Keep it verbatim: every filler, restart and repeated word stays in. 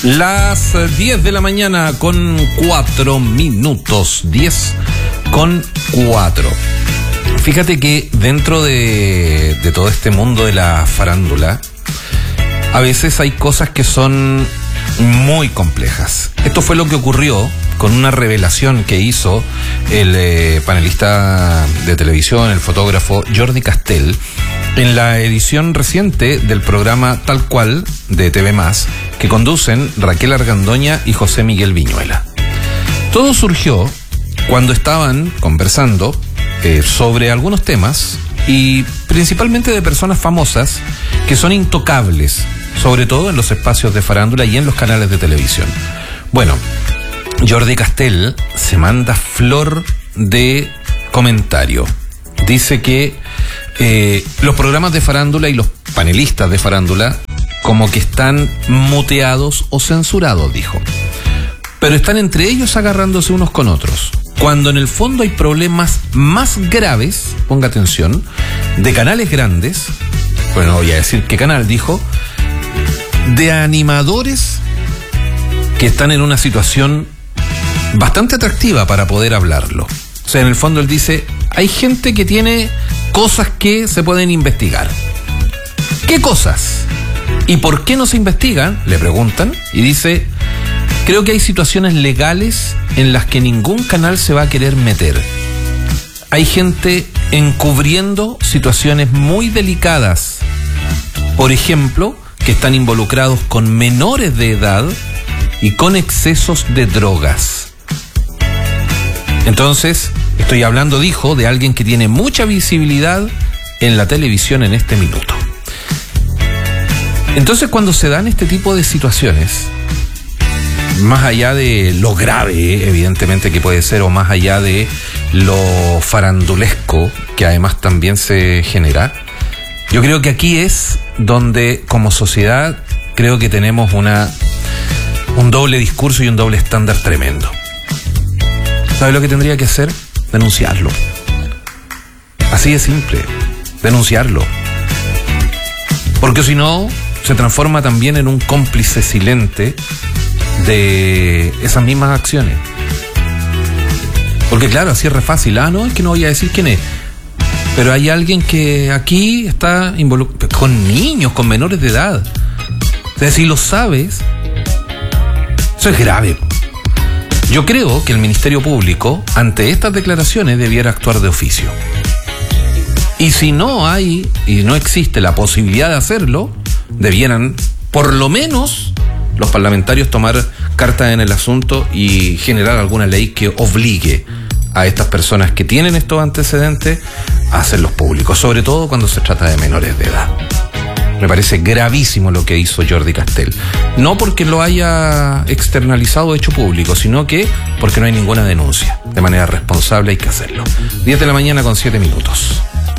Las diez de la mañana con cuatro minutos. diez con cuatro. Fíjate que dentro de, de todo este mundo de la farándula, a veces hay cosas que son muy complejas. Esto fue lo que ocurrió con una revelación que hizo el eh, panelista de televisión, el fotógrafo Jordi Castell, en la edición reciente del programa Tal Cual de T V Más, que conducen Raquel Argandoña y José Miguel Viñuela. Todo surgió cuando estaban conversando eh, sobre algunos temas y principalmente de personas famosas que son intocables, sobre todo en los espacios de farándula y en los canales de televisión. Bueno, Jordi Castell se manda flor de comentario. Dice que eh, los programas de farándula y los panelistas de farándula como que están muteados o censurados, dijo. Pero están entre ellos agarrándose unos con otros, cuando en el fondo hay problemas más graves, ponga atención, de canales grandes, bueno, no voy a decir qué canal, dijo, de animadores que están en una situación bastante atractiva para poder hablarlo. O sea, en el fondo él dice, hay gente que tiene cosas que se pueden investigar. ¿Qué cosas? ¿Y por qué no se investigan? Le preguntan. Y dice, creo que hay situaciones legales en las que ningún canal se va a querer meter. Hay gente encubriendo situaciones muy delicadas. Por ejemplo, que están involucrados con menores de edad y con excesos de drogas. Entonces, estoy hablando, dijo, de alguien que tiene mucha visibilidad en la televisión en este minuto. Entonces, cuando se dan este tipo de situaciones, más allá de lo grave, evidentemente, que puede ser, o más allá de lo farandulesco, que además también se genera, yo creo que aquí es donde, como sociedad, creo que tenemos una un doble discurso y un doble estándar tremendo. ¿Sabe lo que tendría que hacer? Denunciarlo. Así de simple. Denunciarlo. Porque si no, se transforma también en un cómplice silente de esas mismas acciones. Porque claro, así es re fácil. Ah, no, es que no voy a decir quién es. Pero hay alguien que aquí está involucrado con niños, con menores de edad. O sea, si lo sabes, eso es grave. Yo creo que el Ministerio Público, ante estas declaraciones, debiera actuar de oficio. Y si no hay, y no existe la posibilidad de hacerlo, debieran, por lo menos, los parlamentarios tomar carta en el asunto y generar alguna ley que obligue a estas personas que tienen estos antecedentes a hacerlos públicos, sobre todo cuando se trata de menores de edad. Me parece gravísimo lo que hizo Jordi Castell. No porque lo haya externalizado o hecho público, sino que porque no hay ninguna denuncia. De manera responsable hay que hacerlo. diez de la mañana con siete minutos.